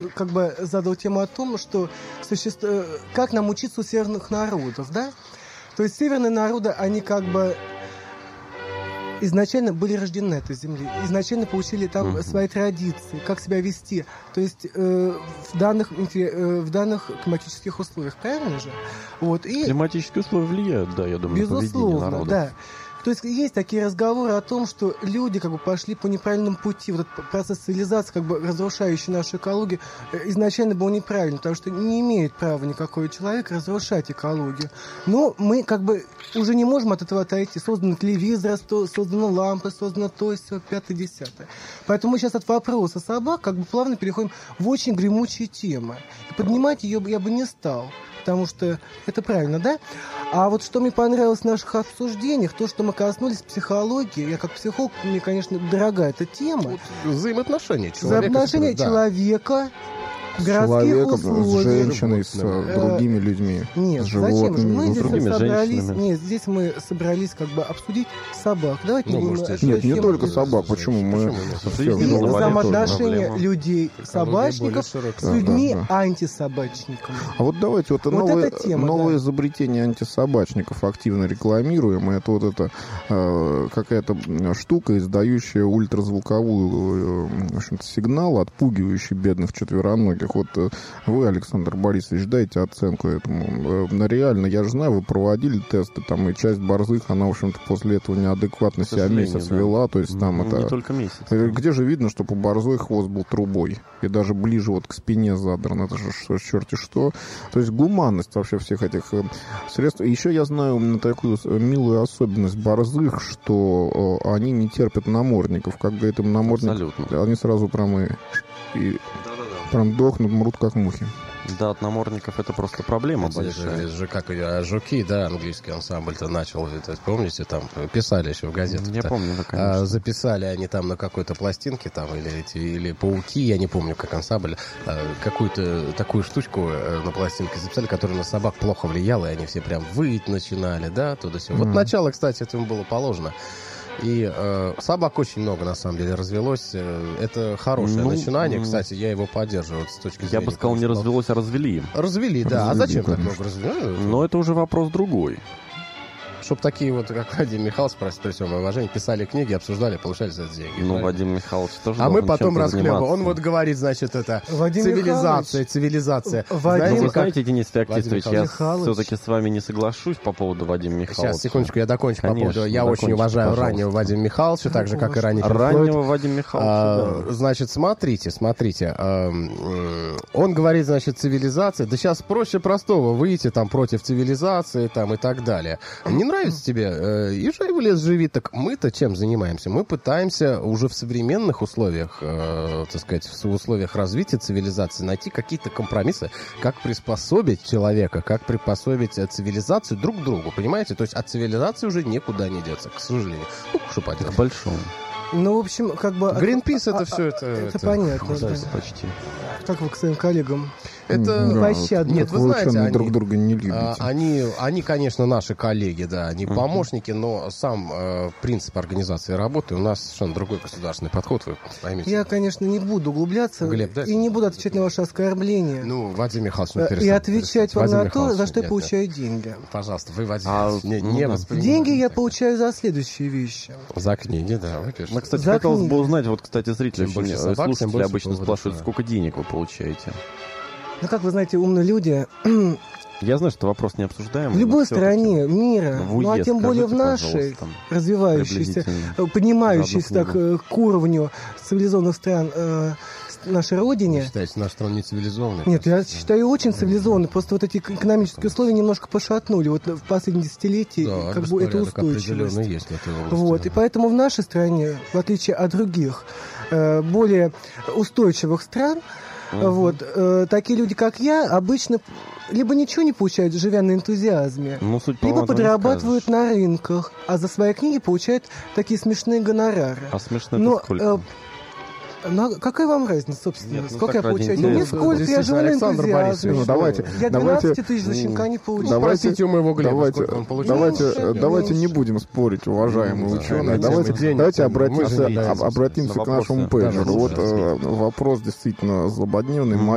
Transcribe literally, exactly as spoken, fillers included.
как бы задал тему о том, что существует, как нам учиться у северных народов, да? То есть северные народы, они как бы изначально были рождены на этой земле, изначально получили там uh-huh. свои традиции, как себя вести, то есть э, в, данных, э, в данных климатических условиях, правильно же? Вот, и климатические условия влияют, да, я думаю, на поведение народа. Да. То есть есть такие разговоры о том, что люди как бы пошли по неправильному пути. Вот этот процесс цивилизации, как бы разрушающий нашу экологию, изначально был неправильным, потому что не имеет права никакой человек разрушать экологию. Но мы как бы уже не можем от этого отойти. Создан телевизор, созданы лампы, создано то, все, пятое, десятое. Поэтому мы сейчас от вопроса собак как бы плавно переходим в очень гремучие темы. И поднимать ее я бы не стал, потому что это правильно, да? А вот что мне понравилось в наших обсуждениях, то, что мы коснулись психологии. Я как психолог, мне, конечно, дорога эта тема. Вот взаимоотношения человека. Взаимоотношения да. человека, с человеком, с женщиной, с другими людьми, нет, с животными. Зачем же? Мы здесь другими собрались, женщинами. нет, здесь мы собрались как бы обсудить собак. Давайте ну, не может, будем- Нет, не тему- только собак. Почему мы... Почему? все И И вместе? взаимоотношения проблема. людей, собачников, с Да, людьми да, да. антисобачниками. А вот давайте вот, Вот новое, эта тема, новое да. изобретение антисобачников активно рекламируем. Это вот эта э, какая-то штука, издающая ультразвуковую э, в общем-то, сигнал, отпугивающий бедных четвероногих. Вот э, вы, Александр Борисович, дайте оценку этому. Э, реально, я же знаю, вы проводили тесты, там и часть борзых, она, в общем-то, после этого неадекватно К себя сожалению, месяц да. вела. То есть там Ну, это... не только месяц. Э, Где же видно, что по борзой хвост был трубой? И даже ближе вот к спине задран. Это же что, черти что. То есть гуманность вообще всех этих э, средств. И еще я знаю на такую милую особенность борзых, что э, они не терпят намордников. Как говорит им намордник, Абсолютно. они сразу прям и, и прям дохнут, мрут как мухи. Да, от намордников это просто проблема Это большая. же, же как ее, жуки, да, английский ансамбль-то начал, это, помните, там писали еще в газетах. Я помню, да, конечно. А, записали они там на какой-то пластинке, там, или эти, или пауки, я не помню, как ансамбль, а, какую-то такую штучку а, на пластинке записали, которая на собак плохо влияла, и они все прям выть начинали, да, туда-сюда. Mm-hmm. Вот начало, кстати, этому было положено. И э, собак очень много, на самом деле, развелось. Это хорошее Ну, начинание, м- кстати, я его поддерживаю вот, с точки зрения... Я бы сказал, не того, что- развелось, а развели. Развели, да. Развели, А зачем так конечно. много развели? Но это уже вопрос другой. Чтобы такие вот, как Вадим Михайлович, прости, при всем уважении, писали книги, обсуждали, получали за это деньги. Ну, правильно? Вадим Михайлович тоже А мы должен потом чем-то расхлебываем. Он заниматься. вот говорит, значит, это Вадим цивилизация, Михайлович. цивилизация. Вадим Ну, Знаете, вы как- знаете, Денис Феоктистович, я Михайлович. все-таки с вами не соглашусь по поводу Вадима Михайловича. Сейчас, секундочку, я докончу по Конечно, поводу... Я очень докончите, уважаю пожалуйста. раннего Вадима Михайловича, так же, как и ранее Фройд. Раннего Вадима Михайловича, А, да. Значит, смотрите, смотрите. эм, м, Он говорит, значит, цивилизация. Да сейчас проще простого выйти там против цивилизации там и так далее. Не нравится тебе? э, Езжай в лес, живи. Так мы-то чем занимаемся? Мы пытаемся уже в современных условиях, э, так сказать, в условиях развития цивилизации найти какие-то компромиссы, как приспособить человека, как приспособить э, цивилизацию друг к другу, понимаете? То есть от цивилизации уже никуда не деться, к сожалению. Ну, что поделать. К большому. Ну, в общем, как бы... Гринпис это а- все, это... Это понятно, да. Почти. Как вы к своим коллегам? Это... Да, пощадно. вот Нет, вы вы знаете, ученые они- друг друга не любите. А, Они, они, конечно, наши коллеги, да, они помощники, но сам э, принцип организации работы у нас совершенно другой государственный подход, вы поймите. Я, конечно, не буду углубляться Глеб, да? и не буду отвечать на ваши оскорбления. Ну, Вадим Михайлович, ну, Э, перестань, и отвечать перестань. вам на Вадим то, за Михайлович, что я нет, получаю деньги. нет. Пожалуйста, вы, Вадим А, Михайлович, не, ну не да. воспринимайте. Деньги я получаю за следующие вещи. За книги, да, вы пишете. Ну, кстати, За хотелось книги. бы узнать, вот, кстати, зрители, Чем больше очень, собак, тем слушатели больше обычно поводов, спрашивают, да. сколько денег вы получаете. Ну, как вы знаете, умные люди Я знаю, что вопрос не обсуждаем. в любой стране мира, в ну а УЕ тем более в скажите, нашей, пожалуйста, развивающейся, приблизительно. э, поднимающейся За одну так э, к уровню цивилизованных стран э, с- нашей Вы родине. считаете, наш стран не цивилизованный? Нет, я считаю очень цивилизованный. Просто вот эти экономические условия немножко пошатнули. Вот в последние десятилетия Да, как бы это беспорядок определенно устойчивость. есть в этой области. Вот, и поэтому в нашей стране, в отличие от других, э, более устойчивых стран, Мгм. вот, э, такие люди, как я, обычно либо ничего не получают, живя на энтузиазме, Ну, суть, либо по-моему, этого не подрабатывают скажешь. на рынках, а за свои книги получают такие смешные гонорары. А смешно Но, это сколько? э, Ну, а какая вам разница, собственно? Нет, ну, Сколько так я ради получаю? интереса. Ну, нисколько, я живу на Александр энтузиазме. Борисович, Ну, давайте, Я давайте, двенадцать тысяч за щенка не получаю. давайте, Спросите у моего Глеба, давайте, сколько он получает. давайте, Меньше, давайте не меньше. будем спорить, уважаемые Ну, да, ученые. на Давайте, тему денег, давайте мы же обратимся, не об- даем, обратимся собственно, к нашему вопросы. пейджеру. Да, Вот слушайте, э, вопрос действительно злободневный.